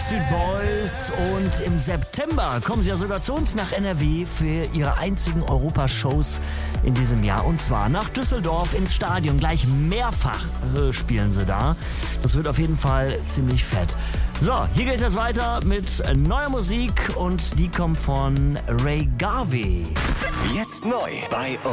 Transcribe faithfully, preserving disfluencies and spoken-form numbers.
Backstreet Boys und im September kommen sie ja sogar zu uns nach N R W für ihre einzigen Europashows in diesem Jahr und zwar nach Düsseldorf ins Stadion. Gleich mehrfach äh, spielen sie da. Das wird auf jeden Fall ziemlich fett. So, hier geht es jetzt weiter mit neuer Musik und die kommt von Ray Garvey. Jetzt neu bei